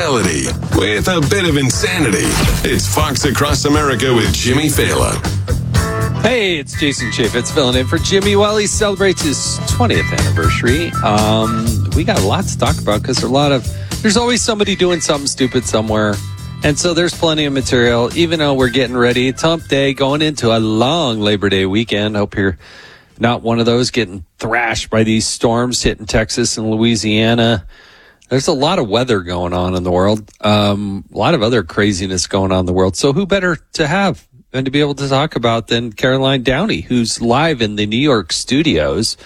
fidelity with a bit of insanity. It's Fox Across America with Jimmy Fallon. Hey, it's Jason Chaffetz filling in for Jimmy while he celebrates his 20th anniversary. We got a lot to talk about because there's always somebody doing something stupid somewhere. And so there's plenty of material, even though we're getting ready. It's hump day, going into a long Labor Day weekend. Hope you're not one of those getting thrashed by these storms hitting Texas and Louisiana. There's a lot of weather going on in the world. A lot of other craziness going on in the world. So who better to have and to be able to talk about than Caroline Downey, who's live in the New York studios.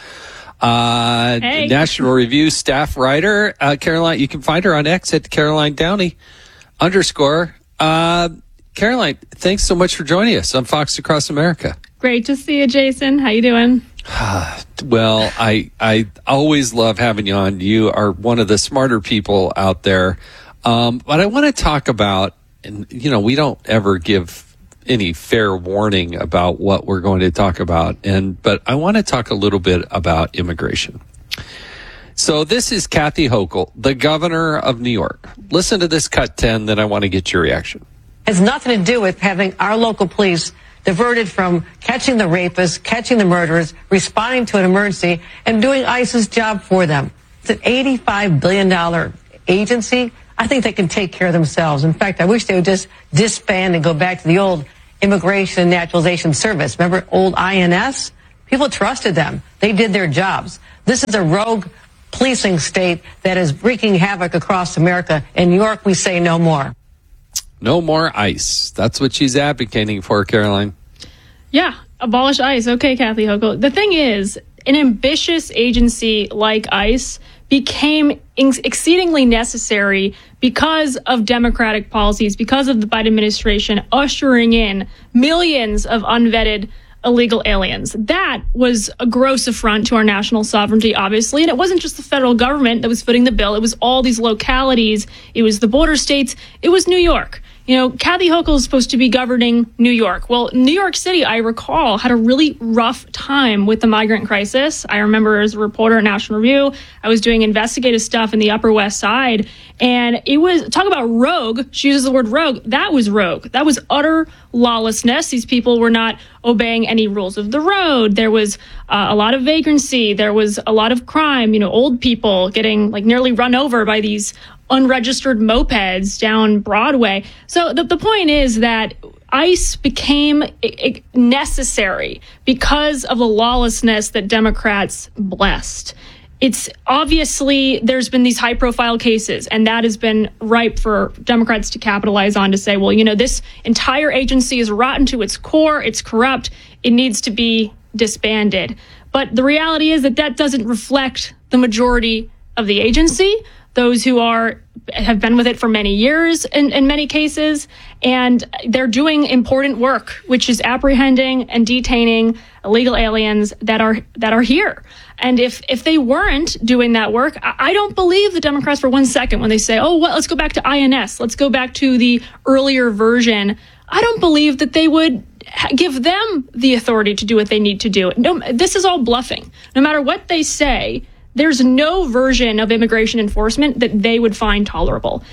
Hey. National Review staff writer. Caroline, you can find her on X at Caroline Downey _. Caroline, thanks so much for joining us on Fox Across America. Great to see you, Jason. How you doing? Well, I always love having you on. You are one of the smarter people out there. But I want to talk about, and we don't ever give any fair warning about what we're going to talk about. But I want to talk a little bit about immigration. So this is Kathy Hochul, the governor of New York. Listen to this cut 10, then I want to get your reaction. It has nothing to do with having our local police diverted from catching the rapists, catching the murderers, responding to an emergency, and doing ICE's job for them. It's an $85 billion agency. I think they can take care of themselves. In fact, I wish they would just disband and go back to the old Immigration and Naturalization Service. Remember old INS? People trusted them. They did their jobs. This is a rogue policing state that is wreaking havoc across America. In New York, we say no more. No more ICE. That's what she's advocating for, Caroline. Yeah, abolish ICE. Okay, Kathy Hochul. The thing is, an ambitious agency like ICE became exceedingly necessary because of Democratic policies, because of the Biden administration ushering in millions of unvetted illegal aliens. That was a gross affront to our national sovereignty, obviously. And it wasn't just the federal government that was footing the bill. It was all these localities. It was the border states. It was New York. Kathy Hochul is supposed to be governing New York. Well, New York City, I recall, had a really rough time with the migrant crisis. I remember as a reporter at National Review, I was doing investigative stuff in the Upper West Side. And it was, talk about rogue, she uses the word rogue, that was rogue. That was utter lawlessness. These people were not obeying any rules of the road. There was a lot of vagrancy. There was a lot of crime, old people getting nearly run over by these unregistered mopeds down Broadway. So the point is that ICE became necessary because of the lawlessness that Democrats blessed. It's obviously there's been these high profile cases, and that has been ripe for Democrats to capitalize on to say, well, this entire agency is rotten to its core. It's corrupt. It needs to be disbanded. But the reality is that doesn't reflect the majority of the agency, those who have been with it for many years in many cases, and they're doing important work, which is apprehending and detaining illegal aliens that are here. And if they weren't doing that work, I don't believe the Democrats for 1 second when they say, let's go back to INS, let's go back to the earlier version. I don't believe that they would give them the authority to do what they need to do. No, this is all bluffing. No matter what they say, there's no version of immigration enforcement that they would find tolerable.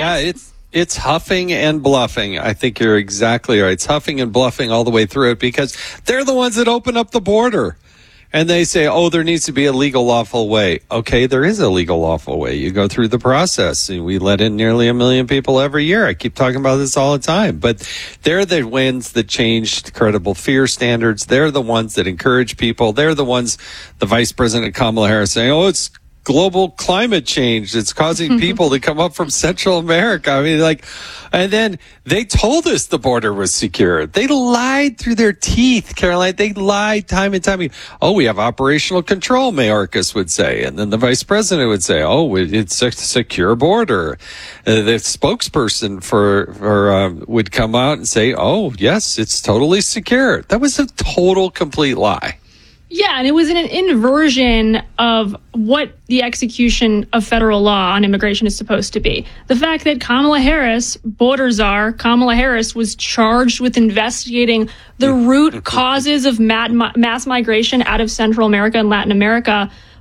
It's huffing and bluffing. I think you're exactly right. It's huffing and bluffing all the way through it because they're the ones that open up the border. And they say, there needs to be a legal, lawful way. Okay, there is a legal, lawful way. You go through the process. We let in nearly 1 million people every year. I keep talking about this all the time. But they're the ones that changed credible fear standards. They're the ones that encourage people. They're the ones, the Vice President Kamala Harris saying, it's global climate change. It's causing people to come up from Central America. And then they told us the border was secure. They lied through their teeth, Caroline. They lied time and time again. We have operational control, Mayorkas would say. And then the vice president would say, it's a secure border. The spokesperson for would come out and say, yes, it's totally secure. That was a total, complete lie. Yeah, and it was an inversion of what the execution of federal law on immigration is supposed to be. The fact that Kamala Harris, border czar, Kamala Harris was charged with investigating the root causes of mass migration out of Central America and Latin America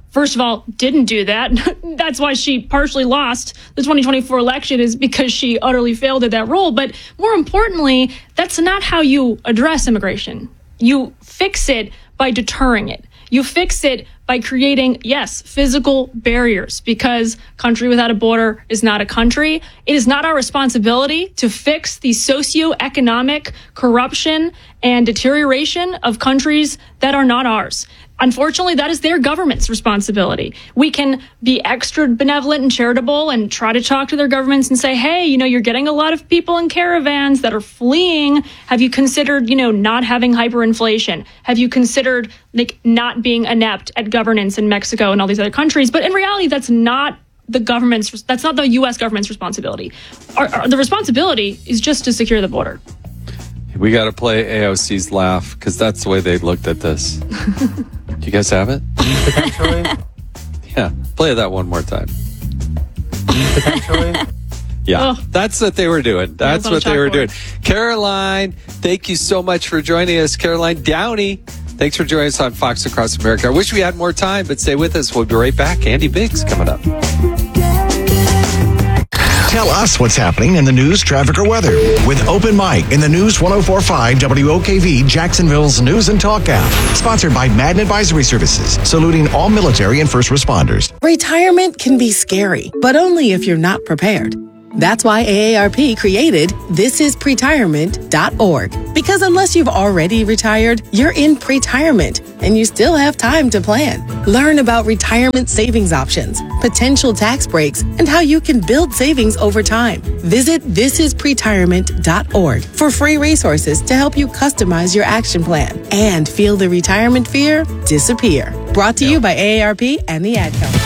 first of all, didn't do that. That's why she partially lost the 2024 election, is because she utterly failed at that role. But more importantly, that's not how you address immigration. You fix it by deterring it. You fix it by creating, yes, physical barriers, because country without a border is not a country. It is not our responsibility to fix the socioeconomic corruption and deterioration of countries that are not ours. Unfortunately, that is their government's responsibility. We can be extra benevolent and charitable and try to talk to their governments and say, hey, you're getting a lot of people in caravans that are fleeing. Have you considered, not having hyperinflation? Have you considered not being inept at governance in Mexico and all these other countries? But in reality, that's not the U.S. government's responsibility. The responsibility is just to secure the border. We got to play AOC's laugh, because that's the way they looked at this. Do you guys have it? Potentially. Yeah, play that one more time. Potentially. Yeah, that's what they were doing. That's what they were doing. Caroline, thank you so much for joining us. Caroline Downey, thanks for joining us on Fox Across America. I wish we had more time, but stay with us. We'll be right back. Andy Biggs coming up. Tell us what's happening in the news, traffic, or weather with Open Mic in the News 104.5 WOKV Jacksonville's News and Talk app. Sponsored by Madden Advisory Services, saluting all military and first responders. Retirement can be scary, but only if you're not prepared. That's why AARP created thisispretirement.org. Because unless you've already retired, you're in pretirement and you still have time to plan. Learn about retirement savings options, potential tax breaks, and how you can build savings over time. Visit thisispretirement.org for free resources to help you customize your action plan and feel the retirement fear disappear. Brought to you by AARP and the Ad Council.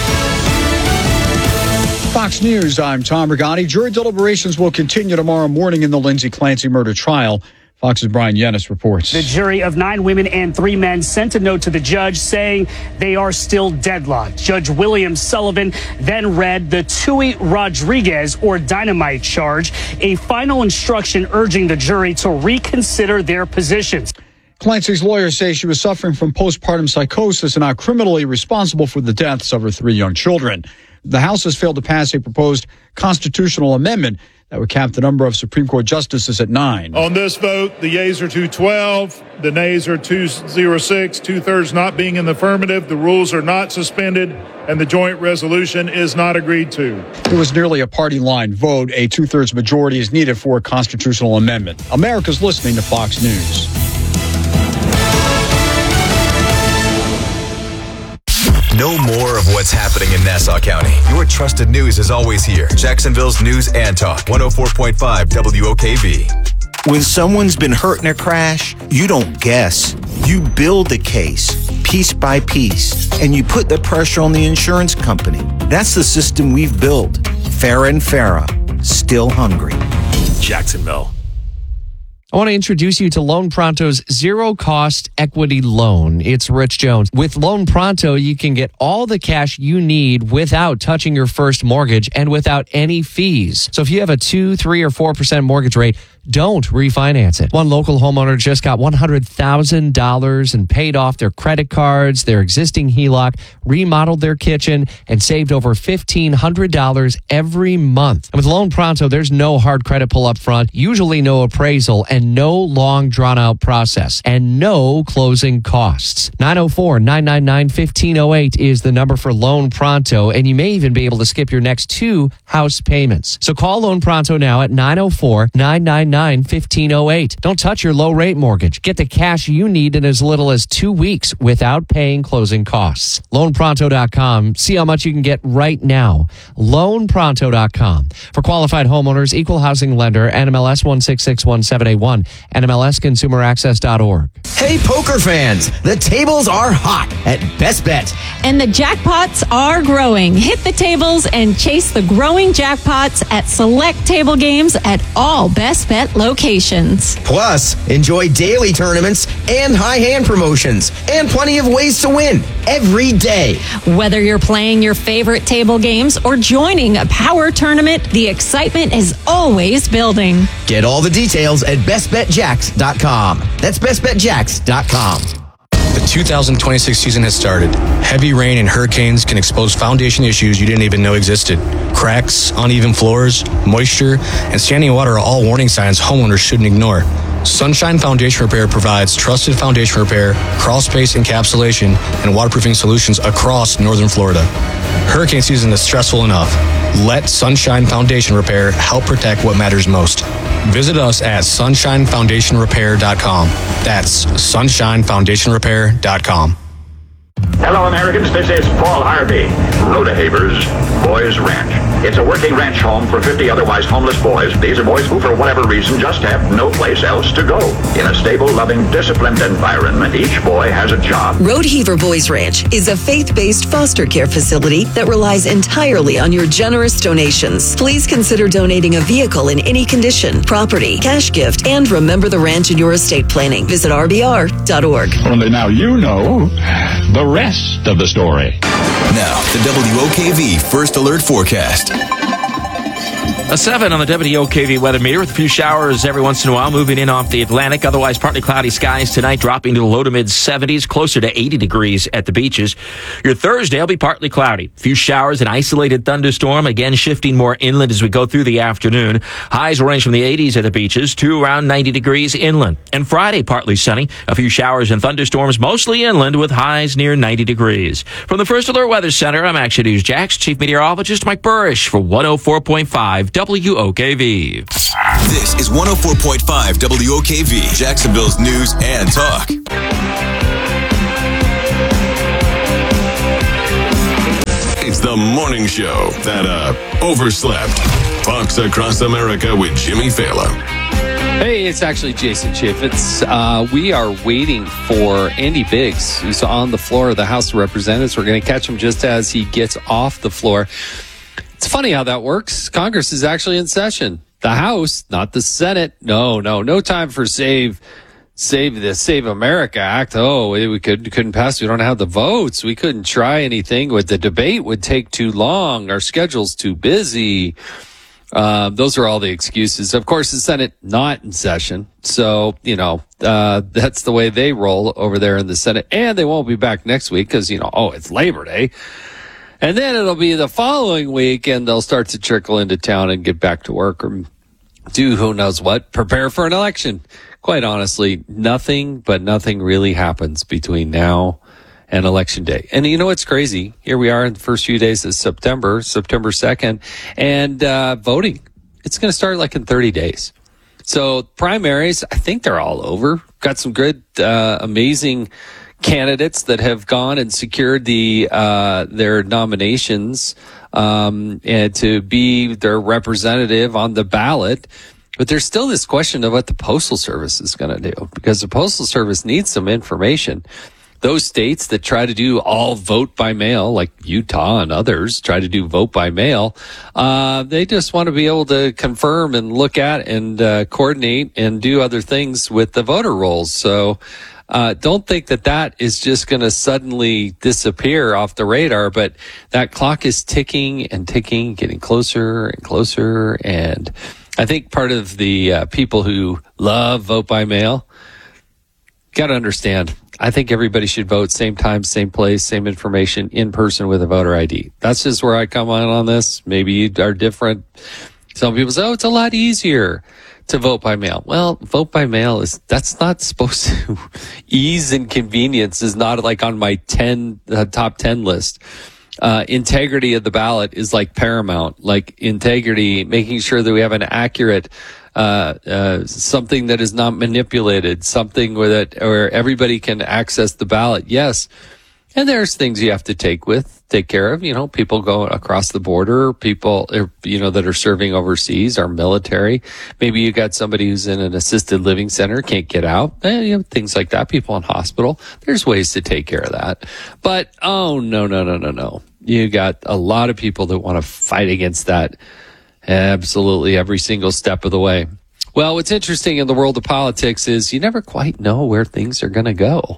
Fox News, I'm Tom Rigotti. Jury deliberations will continue tomorrow morning in the Lindsay Clancy murder trial. Fox's Brian Yennis reports. The jury of 9 women and 3 men sent a note to the judge saying they are still deadlocked. Judge William Sullivan then read the Tui Rodriguez or dynamite charge, a final instruction urging the jury to reconsider their positions. Clancy's lawyers say she was suffering from postpartum psychosis and not criminally responsible for the deaths of her 3 young children. The House has failed to pass a proposed constitutional amendment that would cap the number of Supreme Court justices at 9. On this vote, the yeas are 212, the nays are 206, 2/3 not being in the affirmative. The rules are not suspended, and the joint resolution is not agreed to. It was nearly a party line vote. A 2/3 majority is needed for a constitutional amendment. America's listening to Fox News. Know more of what's happening in Nassau County. Your trusted news is always here. Jacksonville's News and Talk, 104.5 WOKV. When someone's been hurt in a crash, you don't guess. You build the case, piece by piece, and you put the pressure on the insurance company. That's the system we've built. Farah and Farah, still hungry. Jacksonville. I want to introduce you to Loan Pronto's zero-cost equity loan. It's Rich Jones. With Loan Pronto, you can get all the cash you need without touching your first mortgage and without any fees. So if you have a 2%, 3%, or 4% mortgage rate, don't refinance it. One local homeowner just got $100,000 and paid off their credit cards, their existing HELOC, remodeled their kitchen, and saved over $1,500 every month. And with Loan Pronto, there's no hard credit pull up front, usually no appraisal, and no long drawn-out process, and no closing costs. 904-999-1508 is the number for Loan Pronto, and you may even be able to skip your next 2 house payments. So call Loan Pronto now at 904-999-1508. Don't touch your low-rate mortgage. Get the cash you need in as little as 2 weeks without paying closing costs. LoanPronto.com. See how much you can get right now. LoanPronto.com. For qualified homeowners, equal housing lender, NMLS 1661781, NMLSConsumerAccess.org. Hey, poker fans, the tables are hot at Best Bet. And the jackpots are growing. Hit the tables and chase the growing jackpots at select table games at all Best Bet locations. Plus, enjoy daily tournaments and high hand promotions and plenty of ways to win every day. Whether you're playing your favorite table games or joining a power tournament, the excitement is always building. Get all the details at bestbetjacks.com. That's bestbetjacks.com. The 2026 season has started. Heavy rain and hurricanes can expose foundation issues you didn't even know existed. Cracks, uneven floors, moisture, and standing water are all warning signs homeowners shouldn't ignore. Sunshine Foundation Repair provides trusted foundation repair, crawl space encapsulation, and waterproofing solutions across northern Florida. Hurricane season is stressful enough. Let Sunshine Foundation Repair help protect what matters most. Visit us at sunshinefoundationrepair.com. That's sunshinefoundationrepair.com. Hello, Americans. This is Paul Harvey. Rodehaver's Boys Ranch. It's a working ranch home for 50 otherwise homeless boys. These are boys who, for whatever reason, just have no place else to go. In a stable, loving, disciplined environment, each boy has a job. Rodehaver Boys Ranch is a faith-based foster care facility that relies entirely on your generous donations. Please consider donating a vehicle in any condition, property, cash gift, and remember the ranch in your estate planning. Visit rbr.org. Only now you know the rest of the story. Now, the WOKV First Alert Forecast. A 7 on the WOKV weather meter with a few showers every once in a while moving in off the Atlantic. Otherwise, partly cloudy skies tonight, dropping to the low to mid 70s, closer to 80 degrees at the beaches. Your Thursday will be partly cloudy. A few showers, an isolated thunderstorm, again shifting more inland as we go through the afternoon. Highs will range from the 80s at the beaches to around 90 degrees inland. And Friday, partly sunny. A few showers and thunderstorms, mostly inland with highs near 90 degrees. From the First Alert Weather Center, I'm Action News Jax Chief Meteorologist Mike Burrish for 104.5 WOKV. This is 104.5 WOKV, Jacksonville's news and talk. It's the morning show that overslept. Fox Across America with Jimmy Fallon. Hey, it's actually Jason Chaffetz. We are waiting for Andy Biggs, who's on the floor of the House of Representatives. We're going to catch him just as he gets off the floor. It's funny how that works. Congress is actually in session. The House, not the Senate. No time for Save America Act. Oh, we couldn't pass. We don't have the votes. We couldn't try anything. The debate would take too long. Our schedule's too busy. Those are all the excuses. Of course, the Senate not in session. So, that's the way they roll over there in the Senate. And they won't be back next week because, it's Labor Day. And then it'll be the following week, and they'll start to trickle into town and get back to work or do who knows what, prepare for an election. Quite honestly, nothing really happens between now and Election Day. And you know what's crazy? Here we are in the first few days of September 2nd, and voting. It's going to start like in 30 days. So primaries, I think they're all over. Got some good, amazing candidates that have gone and secured their nominations and to be their representative on the ballot. But there's still this question of what the Postal Service is going to do, because the Postal Service needs some information. Those states that try to do all vote by mail, like Utah and others try to do vote by mail, they just want to be able to confirm and look at and coordinate and do other things with the voter rolls. So don't think that is just going to suddenly disappear off the radar, but that clock is ticking and ticking, getting closer and closer. And I think part of the people who love vote by mail got to understand, I think everybody should vote same time, same place, same information, in person with a voter ID. That's just where I come on this. Maybe you are different. Some people say, it's a lot easier to vote by mail. Well, vote by mail that's not supposed to ease and convenience is not like on my top 10 list. Integrity of the ballot is like paramount, like integrity, making sure that we have an accurate, something that is not manipulated, something where everybody can access the ballot. Yes. And there's things you have to take care of. People go across the border, people, that are serving overseas, our military. Maybe you got somebody who's in an assisted living center, can't get out. Things like that. People in hospital. There's ways to take care of that. But, no. You got a lot of people that want to fight against that absolutely every single step of the way. Well, what's interesting in the world of politics is you never quite know where things are going to go.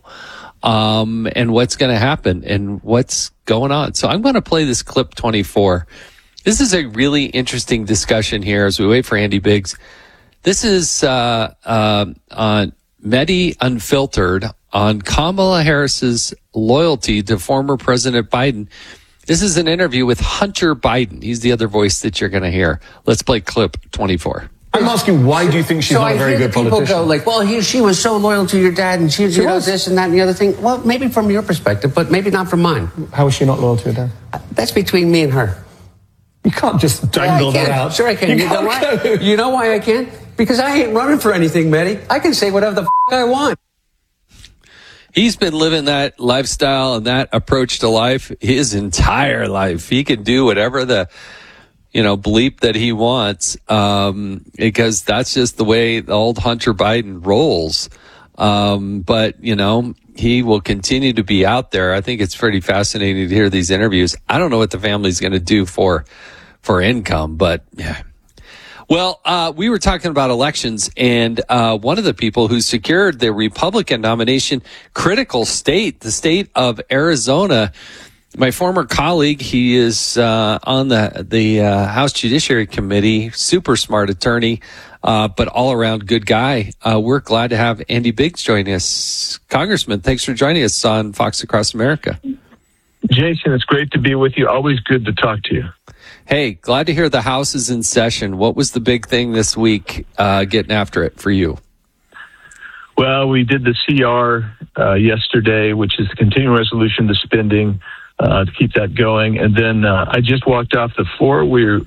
And what's going to happen and what's going on. So I'm going to play this clip 24. This is a really interesting discussion here as we wait for Andy Biggs. This is on Medi Unfiltered on Kamala Harris's loyalty to former President Biden. This is an interview with Hunter Biden. He's the other voice that you're going to hear. Let's play clip 24. I'm asking, why do you think she's not a very good politician? People go like, well, she was so loyal to your dad, and she knows this and that and the other thing. Well, maybe from your perspective, but maybe not from mine. How is she not loyal to your dad? That's between me and her. You can't just dangle that out. Sure I can. You know why? You know why I can? Because I ain't running for anything, Matty. I can say whatever the I want. He's been living that lifestyle and that approach to life his entire life. He can do whatever the, bleep that he wants, because that's just the way the old Hunter Biden rolls. But, he will continue to be out there. I think it's pretty fascinating to hear these interviews. I don't know what the family's going to do for income, but yeah. Well, we were talking about elections, and one of the people who secured the Republican nomination, critical state, the state of Arizona, my former colleague, he is on the House Judiciary Committee, super smart attorney, but all-around good guy. We're glad to have Andy Biggs joining us. Congressman, thanks for joining us on Fox Across America. Jason, it's great to be with you. Always good to talk to you. Hey, glad to hear the House is in session. What was the big thing this week getting after it for you? Well, we did the CR yesterday, which is the continuing resolution to spending, to keep that going. And then I just walked off the floor.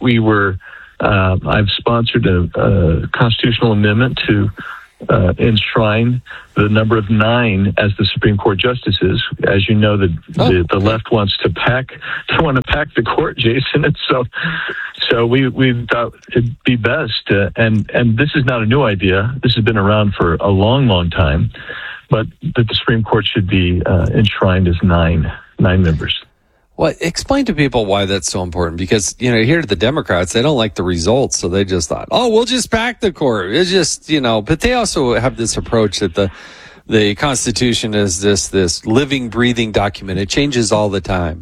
I've sponsored a constitutional amendment to enshrine the number of 9 as the Supreme Court justices. As you know, the left wants to pack the court, Jason. And so we thought it'd be best. And this is not a new idea. This has been around for a long, long time. But that the Supreme Court should be enshrined as 9 members. Well, explain to people why that's so important, because, here to the Democrats, they don't like the results. So they just thought, we'll just pack the court. It's just, but they also have this approach that the Constitution is this living, breathing document. It changes all the time.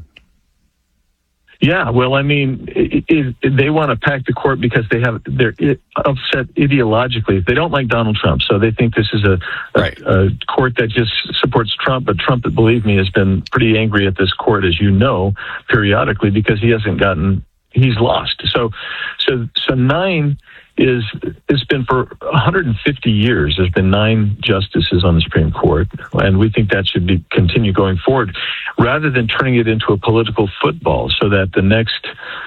Yeah, well, I mean, they want to pack the court because they're upset ideologically. They don't like Donald Trump, so they think this is a court that just supports Trump. But Trump, believe me, has been pretty angry at this court, as you know, periodically, because he's lost. So 9 it's been for 150 years. There's been 9 justices on the Supreme Court, and we think that should continue going forward, rather than turning it into a political football, so that the next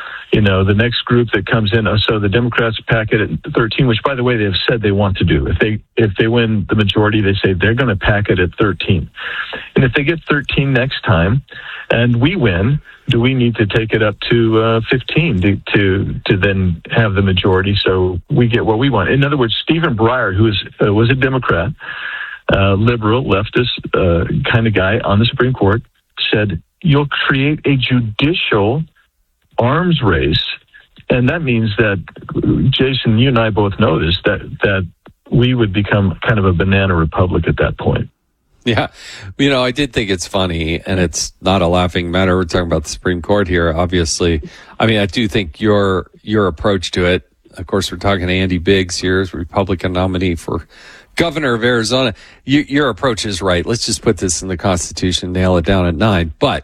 group that comes in. So the Democrats pack it at 13, which, by the way, they've said they want to do. If they win the majority, they say they're going to pack it at 13. And if they get 13 next time, and we win, do we need to take it up to 15 to then have the majority so we get what we want? In other words, Stephen Breyer, who was a Democrat, liberal, leftist kind of guy on the Supreme Court, said, you'll create a judicial arms race. And that means that, Jason, you and I both know this, that we would become kind of a banana republic at that point. Yeah. I did think it's funny, and it's not a laughing matter. We're talking about the Supreme Court here, obviously. I mean, I do think your approach to it, of course, we're talking to Andy Biggs here, as Republican nominee for governor of Arizona. Your approach is right. Let's just put this in the Constitution, nail it down at 9. But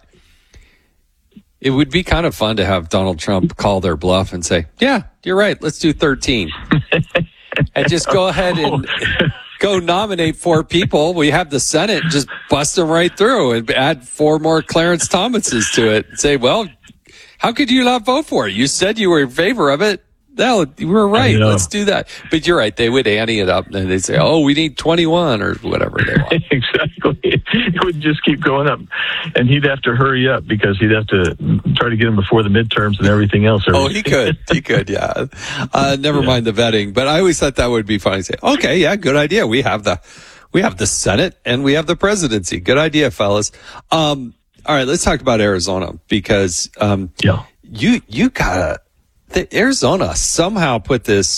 it would be kind of fun to have Donald Trump call their bluff and say, yeah, you're right, let's do 13. And just go ahead and go nominate 4 people. We have the Senate, just bust them right through and add 4 more Clarence Thomases to it and say, well, how could you not vote for it? You said you were in favor of it. No, you were right. Let's do that. But you're right. They would ante it up and they'd say, we need 21 or whatever they want. Exactly. It would just keep going up. And he'd have to hurry up because he'd have to try to get him before the midterms and everything else. He could. Yeah. Never mind the vetting. But I always thought that would be funny. Say, okay, yeah, good idea. We have the Senate and we have the presidency. Good idea, fellas. All right, let's talk about Arizona because you gotta. Arizona somehow put this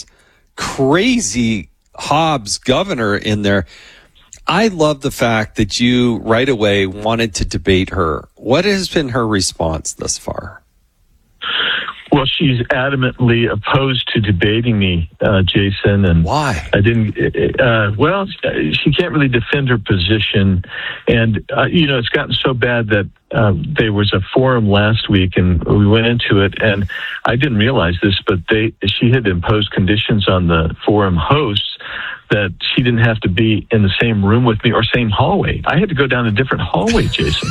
crazy Hobbs governor in there. I love the fact that you right away wanted to debate her. What has been her response thus far? Well, she's adamantly opposed to debating me, Jason. And why? I didn't. She can't really defend her position, and it's gotten so bad that there was a forum last week, and we went into it, and I didn't realize this, but she had imposed conditions on the forum hosts that she didn't have to be in the same room with me or same hallway. I had to go down a different hallway, Jason.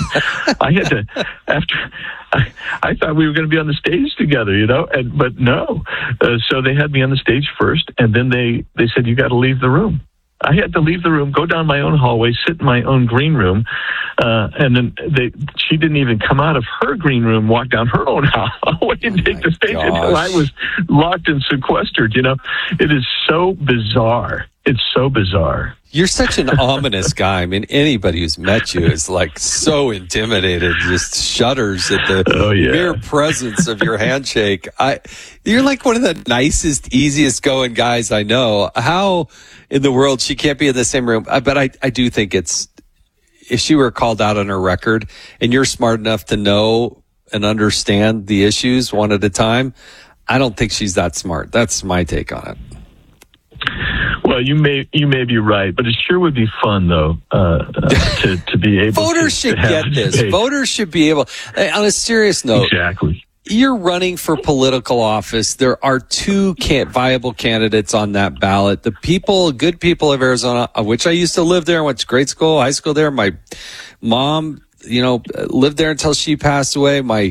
I thought we were going to be on the stage together, but no. So they had me on the stage first, and then they said, you got to leave the room. I had to leave the room, go down my own hallway, sit in my own green room, and then she didn't even come out of her green room, walk down her own hallway and take the stage until I was locked and sequestered. It is so bizarre. It's so bizarre. You're such an ominous guy. I mean, anybody who's met you is like so intimidated, just shudders at the mere presence of your handshake. You're like one of the nicest, easiest going guys I know. How in the world she can't be in the same room? But I do think if she were called out on her record and you're smart enough to know and understand the issues one at a time, I don't think she's that smart. That's my take on it. Well, you may be right, but it sure would be fun though to be able. Voters should get this. Voters should be able. On a serious note, exactly. You're running for political office. There are two viable candidates on that ballot. The good people of Arizona, of which I used to live there, went to grade school, high school there. My mom, lived there until she passed away. My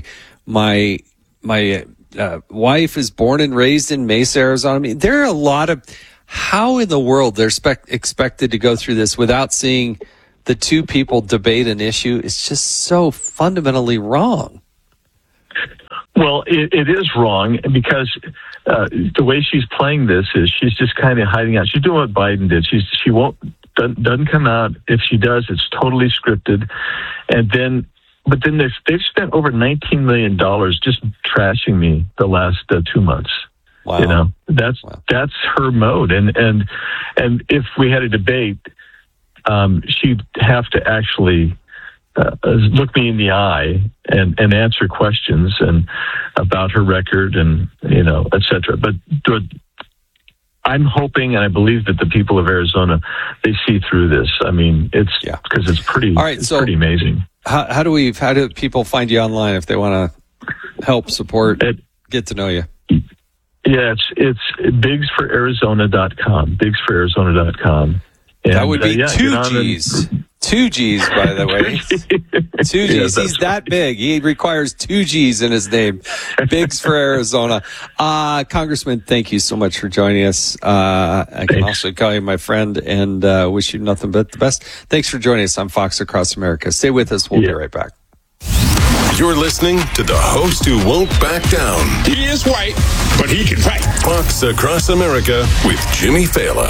wife is born and raised in Mesa, Arizona. I mean, there are a lot of. How in the world they're expected to go through this without seeing the two people debate an issue? It's just so fundamentally wrong. Well, it is wrong because the way she's playing this is she's just kind of hiding out. She's doing what Biden did. She doesn't come out. If she does, it's totally scripted. But then they've spent over $19 million just trashing me the last 2 months. Wow. That's her mode. And if we had a debate, she'd have to actually look me in the eye and answer questions and about her record and, et cetera. But I'm hoping and I believe that the people of Arizona, they see through this. I mean, because it's pretty, pretty amazing. How do people find you online if they want to help, support, get to know you? Yeah, it's bigsforarizona.com. Bigsforarizona.com. And, that would be two G's. 2 G's, by the way. 2 G's. He's that big. He requires 2 G's in his name. Bigs for Arizona. Congressman, thank you so much for joining us. I can also call you my friend and wish you nothing but the best. Thanks for joining us on Fox Across America. Stay with us. We'll be right back. You're listening to the host who won't back down. He is white, but he can fight. Fox Across America with Jimmy Fallon.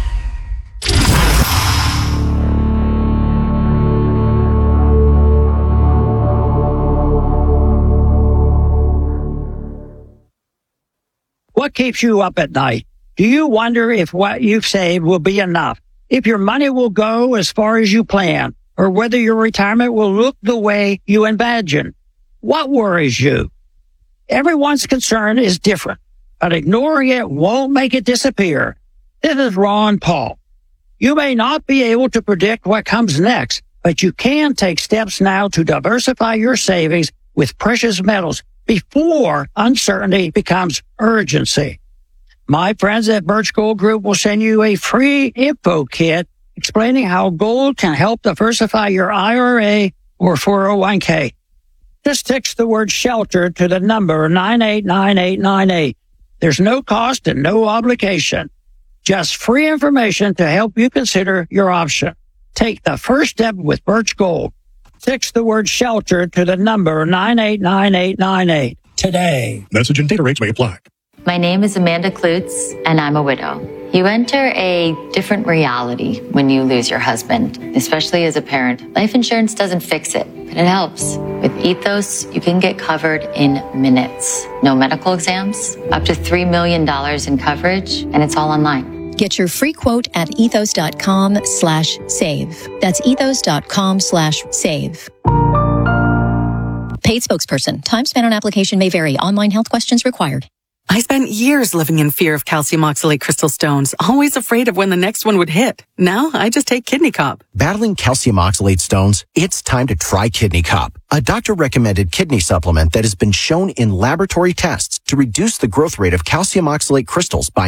What keeps you up at night? Do you wonder if what you've saved will be enough? If your money will go as far as you plan? Or whether your retirement will look the way you imagine? What worries you? Everyone's concern is different, but ignoring it won't make it disappear. This is Ron Paul. You may not be able to predict what comes next, but you can take steps now to diversify your savings with precious metals before uncertainty becomes urgency. My friends at Birch Gold Group will send you a free info kit explaining how gold can help diversify your IRA or 401k. Just text the word shelter to the number 989898. There's no cost and no obligation. Just free information to help you consider your option. Take the first step with Birch Gold. Text the word shelter to the number 989898 today. Message and data rates may apply. My name is Amanda Klutz, and I'm a widow. You enter a different reality when you lose your husband, especially as a parent. Life insurance doesn't fix it, but it helps. With Ethos, you can get covered in minutes. No medical exams, up to $3 million in coverage, and it's all online. Get your free quote at ethos.com/save. That's ethos.com/save. Paid spokesperson. Time spent on application may vary. Online health questions required. I spent years living in fear of calcium oxalate crystal stones, always afraid of when the next one would hit. Now, I just take Kidney Cop. Battling calcium oxalate stones? It's time to try Kidney Cop, a doctor-recommended kidney supplement that has been shown in laboratory tests to reduce the growth rate of calcium oxalate crystals by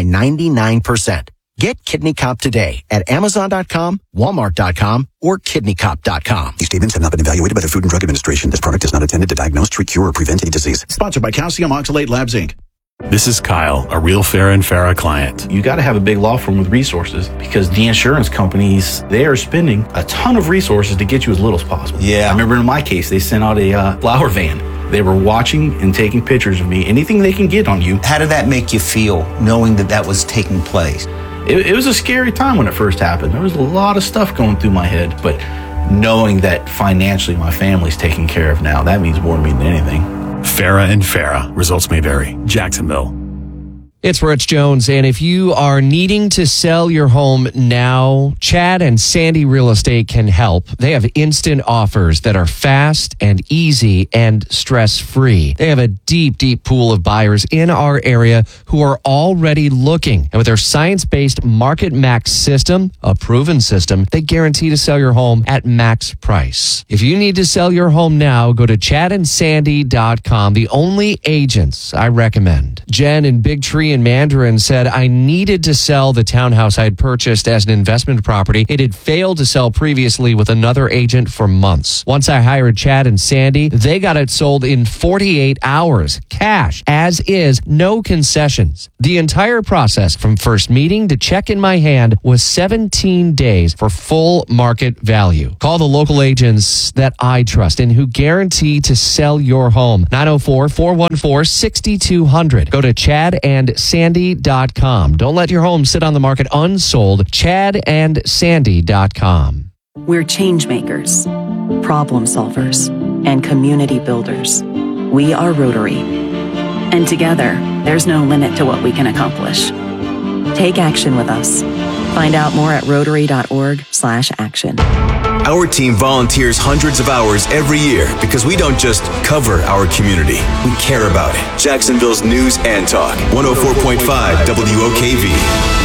99%. Get Kidney Cop today at Amazon.com, Walmart.com, or KidneyCop.com. These statements have not been evaluated by the Food and Drug Administration. This product is not intended to diagnose, treat, cure, or prevent any disease. Sponsored by Calcium Oxalate Labs, Inc. This is Kyle, a real Farah & Farah client. You got to have a big law firm with resources because the insurance companies, they are spending a ton of resources to get you as little as possible. Yeah. I remember in my case, they sent out a flower van. They were watching and taking pictures of me, anything they can get on you. How did that make you feel, knowing that that was taking place? It was a scary time when it first happened. There was a lot of stuff going through my head, but knowing that financially my family's taken care of now, that means more to me than anything. Farah & Farah. Results may vary. Jacksonville. It's Rich Jones, and if you are needing to sell your home now, Chad and Sandy Real Estate can help. They have instant offers that are fast and easy and stress-free. They have a deep, deep pool of buyers in our area who are already looking. And with their science-based Market Max system, a proven system, they guarantee to sell your home at max price. If you need to sell your home now, go to chadandsandy.com, the only agents I recommend. Jen in Big Tree in Mandarin said, I needed to sell the townhouse I had purchased as an investment property. It had failed to sell previously with another agent for months. Once I hired Chad and Sandy, they got it sold in 48 hours. Cash, as is, no concessions. The entire process from first meeting to check in my hand was 17 days for full market value. Call the local agents that I trust and who guarantee to sell your home. 904-414-6200. Go to chadandsandy.com. Don't let your home sit on the market unsold. chadandsandy.com. We're change makers, problem solvers, and community builders. We are Rotary. And together, there's no limit to what we can accomplish. Take action with us. Find out more at rotary.org/action. Our team volunteers hundreds of hours every year because we don't just cover our community, we care about it. Jacksonville's News and Talk, 104.5 WOKV.